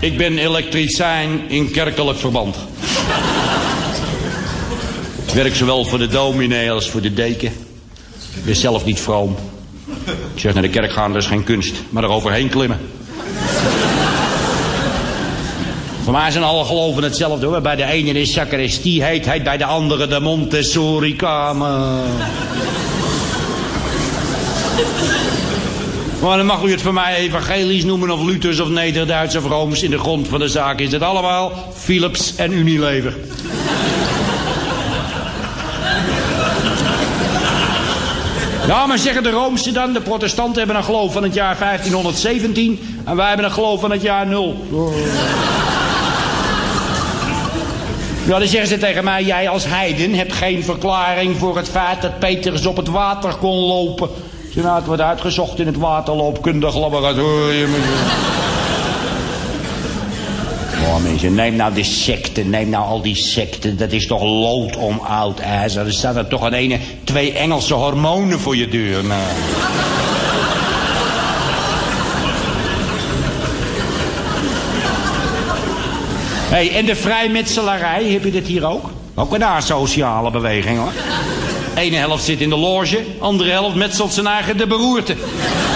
Ik ben elektricien in kerkelijk verband. Ik werk zowel voor de dominee als voor de deken. Ik ben zelf niet vroom. Ik zeg naar de kerk gaan, dat is geen kunst, maar er overheen klimmen. Voor mij zijn alle geloven hetzelfde hoor. Bij de ene is sacristie heet bij de andere de Montessori-kamer. Maar dan mag u het voor mij evangelisch noemen of Luthers of Nederduits of Rooms. In de grond van de zaak is het allemaal Philips en Unilever. Ja, maar zeggen de Roomse dan, de protestanten hebben een geloof van het jaar 1517 en wij hebben een geloof van het jaar 0. Ja, dan zeggen ze tegen mij, jij als heiden hebt geen verklaring voor het feit dat Petrus op het water kon lopen. Nou, het wordt uitgezocht in het waterloopkundig laboratorium. Oh mensen, neem nou de secten, neem nou al die secten. Dat is toch lood om oud ijzer. Er staan er toch aan ene 2 Engelse hormonen voor je deur. Nou. Hey, en de vrijmetselarij, heb je dit hier ook? Ook een asociale beweging hoor. Ene helft zit in de loge, andere helft metselt zijn eigen de beroerte.